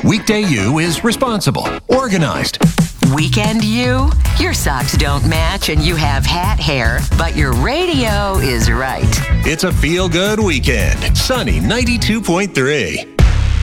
Weekday you is responsible, organized. Weekend you? Your socks don't match and you have hat hair, but your radio is right. It's a feel-good weekend. Sunny 92.3.